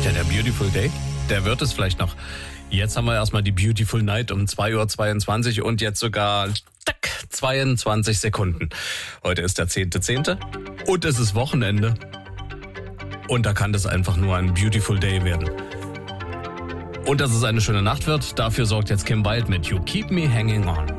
der Beautiful Day? Der wird es vielleicht noch. Jetzt haben wir erstmal die Beautiful Night um 2:22 Uhr und jetzt sogar 22 Sekunden. Heute ist der 10.10. und es ist Wochenende. Und da kann das einfach nur ein Beautiful Day werden. Und dass es eine schöne Nacht wird, dafür sorgt jetzt Kim Wilde mit You Keep Me Hanging On.